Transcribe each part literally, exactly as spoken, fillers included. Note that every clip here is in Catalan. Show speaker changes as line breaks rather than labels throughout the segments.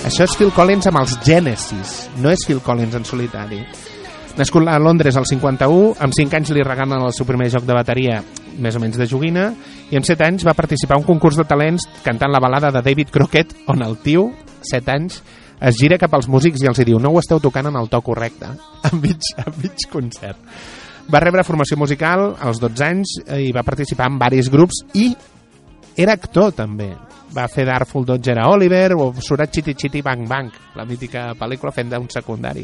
Això és Phil Collins amb els Genesis, no és Phil Collins en solitari. Nascut a Londres al cinquanta-u, amb cinc anys li regalen el seu primer joc de bateria, més o menys de joguina, i amb set anys va participar a un concurs de talents cantant la balada de David Crockett, on el tio, set anys, es gira cap als músics i els diu: no ho esteu tocant en el to correcte, a mig, a mig concert. Va rebre formació musical als dotze anys i va participar en diversos grups i era actor també. Va fer d'Artful Dodger a Oliver o Surat Chitty Chitty Bang Bang, la mítica pel·lícula, fent d'un secundari.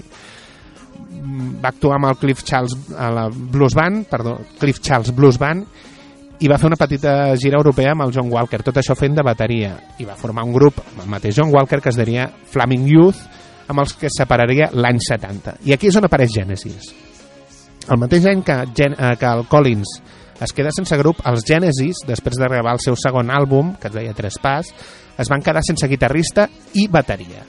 Va actuar amb el Cliff Charles a la Blues Band, perdó, Cliff Charles Blues Band, i va fer una petita gira europea amb el John Walker, tot això fent de bateria, i va formar un grup amb el mateix John Walker que es diria Flaming Youth, amb els que es separaria l'any setanta. I aquí és on apareix Genesis. El mateix any que, Gen eh, que el Collins es queda sense grup, els Genesis, després de gravar el seu segon àlbum, que es deia Trespass, es van quedar sense guitarrista i bateria.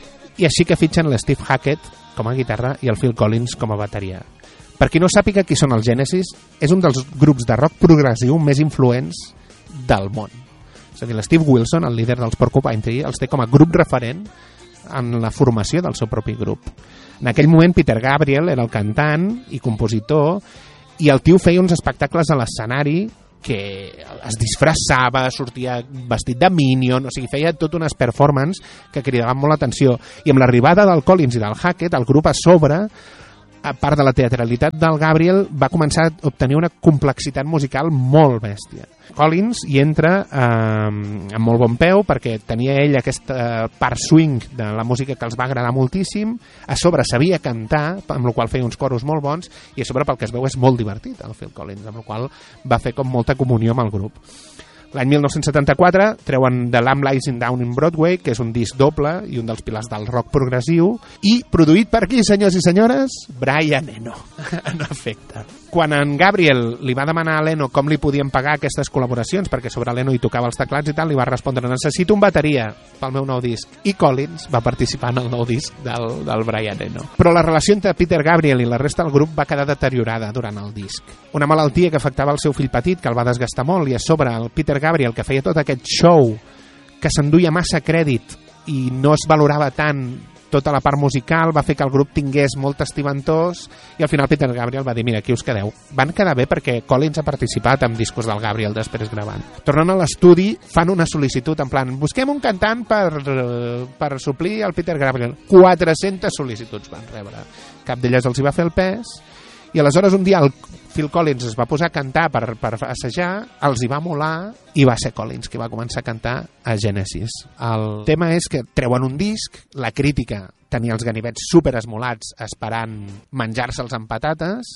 I així que fitxen l'Steve Hackett com a guitarra i el Phil Collins com a bateria. Per qui no sàpiga qui són els Genesis, és un dels grups de rock progressiu més influents del món. És a dir, l'Steve Wilson, el líder dels Porcupine Tree, els té com a grup referent en la formació del seu propi grup. En aquell moment Peter Gabriel era el cantant i compositor, i el tio feia uns espectacles a l'escenari que es disfressava, sortia vestit de Minion, o sigui, feia tot unes performances que cridaven molt l'atenció. I amb l'arribada del Collins i del Hackett, el grup a sobre, a part de la teatralitat del Gabriel, va començar a obtenir una complexitat musical molt bèstia. Collins hi entra eh, amb molt bon peu perquè tenia ell aquesta part swing de la música que els va agradar moltíssim, a sobre sabia cantar, amb la qual feia uns coros molt bons, i a sobre pel que es veu és molt divertit el Phil Collins, amb la qual va fer com molta comunió amb el grup. L'any mil nou-cents setanta-quatre treuen The Lamb Lies Down in Broadway, que és un disc doble i un dels pilars del rock progressiu, i produït per qui, senyors i senyores? Brian Eno, en efecte. Quan en Gabriel li va demanar a Leno com li podien pagar aquestes col·laboracions, perquè sobre Leno hi tocava els teclats i tal, li va respondre: necessito un bateria pel meu nou disc. I Collins va participar en el nou disc del, del Brian Eno. Però la relació entre Peter Gabriel i la resta del grup va quedar deteriorada durant el disc. Una malaltia que afectava el seu fill petit, que el va desgastar molt, i a sobre el Peter Gabriel, que feia tot aquest show que s'enduia massa crèdit i no es valorava tant tota la part musical, va fer que el grup tingués molt estivantós, i al final Peter Gabriel va dir: mira, aquí us quedeu. Van quedar bé perquè Collins ha participat en discos del Gabriel després gravant. Tornant a l'estudi, fan una sol·licitud en plan: busquem un cantant per, per suplir el Peter Gabriel. quatre-centes sol·licituds van rebre. Cap d'elles els hi va fer el pes, i aleshores un dia el Phil Collins es va posar a cantar per, per assajar, els hi va molar, i va ser Collins qui va començar a cantar a Genesis. El tema és que treuen un disc, la crítica tenia els ganivets super esmolats esperant menjar-se'ls amb patates,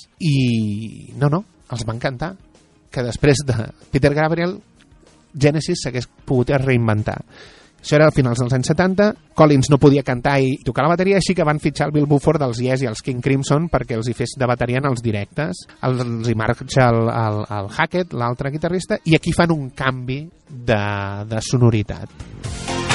i no, no, els van cantar. Que després de Peter Gabriel, Genesis s'hagués pogut reinventar. Això era a finals dels anys setanta, Collins no podia cantar i tocar la bateria, així que van fitxar el Bill Buford dels Yes i els King Crimson perquè els hi fes de bateria en els directes. Els, els hi marxa el, el, el Hackett, l'altre guitarrista, i aquí fan un canvi de, de sonoritat.